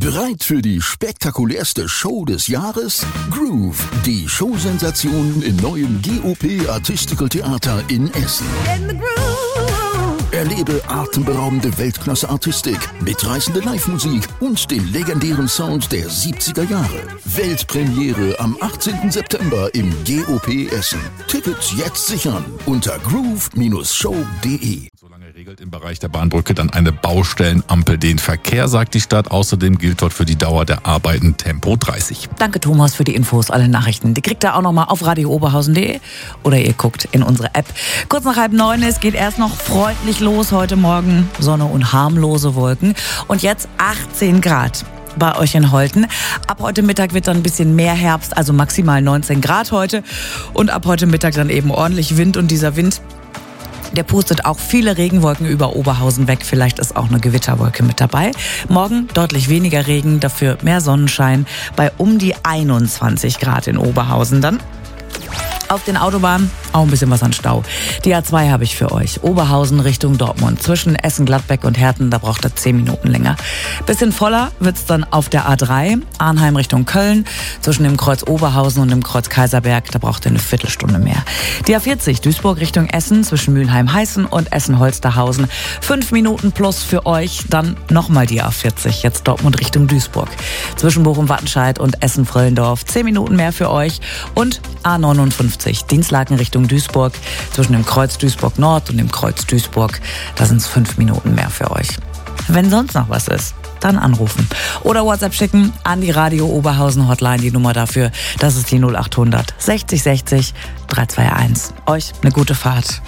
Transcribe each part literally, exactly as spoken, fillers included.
Bereit für die spektakulärste Show des Jahres? Groove, die Showsensation im neuen G O P Artistical Theater in Essen. In the groove. Erlebe atemberaubende Weltklasse-Artistik, mitreißende Live-Musik und den legendären Sound der siebziger Jahre. Weltpremiere am achtzehnten September im G O P Essen. Tickets jetzt sichern unter groove Show punkt de. Solange regelt im Bereich der Bahnbrücke dann eine Baustellenampel den Verkehr, sagt die Stadt. Außerdem gilt dort für die Dauer der Arbeiten Tempo dreißig. Danke Thomas für die Infos, alle Nachrichten. Die kriegt ihr auch nochmal auf radio oberhausen punkt de oder ihr guckt in unsere App. Kurz nach halb neun, es geht erst noch freundlich los heute Morgen. Sonne und harmlose Wolken. Und jetzt achtzehn Grad. Bei euch in Holten. Ab heute Mittag wird dann ein bisschen mehr Herbst, also maximal neunzehn Grad heute. Und ab heute Mittag dann eben ordentlich Wind. Und dieser Wind, der pustet auch viele Regenwolken über Oberhausen weg. Vielleicht ist auch eine Gewitterwolke mit dabei. Morgen deutlich weniger Regen, dafür mehr Sonnenschein bei um die einundzwanzig Grad in Oberhausen dann. Auf den Autobahnen auch ein bisschen was an Stau. Die A zwei habe ich für euch. Oberhausen Richtung Dortmund. Zwischen Essen-Gladbeck und Herten, da braucht er zehn Minuten länger. Bisschen voller wird's dann auf der A drei. Arnheim Richtung Köln. Zwischen dem Kreuz Oberhausen und dem Kreuz Kaiserberg, da braucht er eine Viertelstunde mehr. Die A vierzig Duisburg Richtung Essen. Zwischen Mülheim-Heißen und Essen-Holsterhausen. Fünf Minuten plus für euch. Dann nochmal die A vierzig. Jetzt Dortmund Richtung Duisburg. Zwischen Bochum-Wattenscheid und Essen-Fröllendorf. Zehn Minuten mehr für euch. Und A neunundfünfzig Dienstlaken Richtung Duisburg. Zwischen dem Kreuz Duisburg Nord und dem Kreuz Duisburg, da sind es fünf Minuten mehr für euch. Wenn sonst noch was ist, dann anrufen. Oder WhatsApp schicken an die Radio Oberhausen Hotline. Die Nummer dafür, das ist die null achthundert sechzig sechzig dreihunderteinundzwanzig. Euch eine gute Fahrt.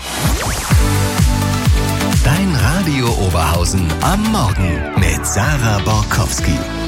Dein Radio Oberhausen am Morgen mit Sarah Borkowski.